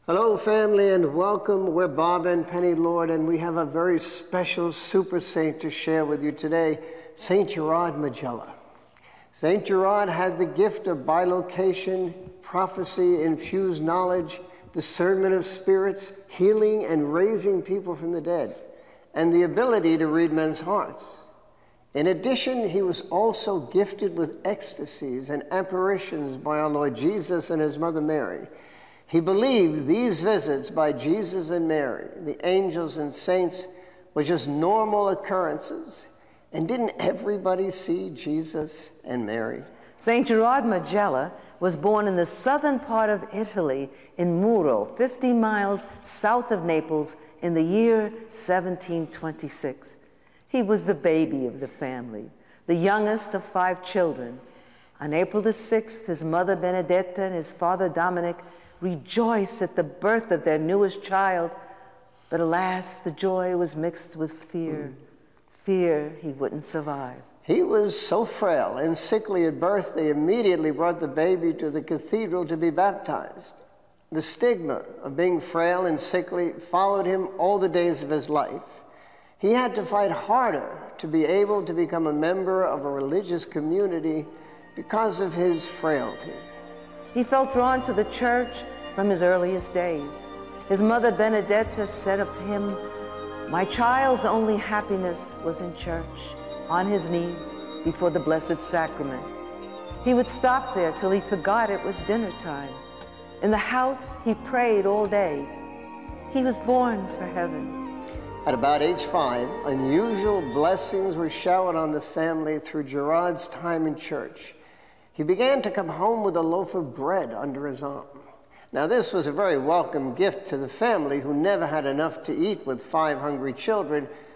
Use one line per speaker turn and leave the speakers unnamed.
Hello, family, and welcome. We're Bob and Penny Lord, and we have a very special super saint to share with you today, Saint Gerard Majella. Saint Gerard had the gift of bilocation, prophecy, infused knowledge, discernment of spirits, healing and raising people from the dead, and the ability to read men's hearts. In addition, he was also gifted with ecstasies and apparitions by our Lord Jesus and his mother Mary. He believed these visits by Jesus and Mary, the angels and saints, were just normal occurrences. And didn't everybody see Jesus and Mary?
Saint Gerard Majella was born in the southern part of Italy in Muro, 50 miles south of Naples, in the year 1726. He was the baby of the family, the youngest of 5 children. On April the 6th, his mother Benedetta and his father Dominic rejoiced at the birth of their newest child, but alas, the joy was mixed with fear. Fear he wouldn't survive.
He was so frail and sickly at birth, they immediately brought the baby to the cathedral to be baptized. The stigma of being frail and sickly followed him all the days of his life. He had to fight harder to be able to become a member of a religious community because of his frailty.
He felt drawn to the church from his earliest days. His mother Benedetta said of him, "My child's only happiness was in church, on his knees before the Blessed Sacrament." He would stop there till he forgot it was dinner time. In the house, he prayed all day. He was born for heaven.
At about age 5, unusual blessings were showered on the family through Gerard's time in church. He began to come home with a loaf of bread under his arm. Now, this was a very welcome gift to the family, who never had enough to eat with 5 hungry children,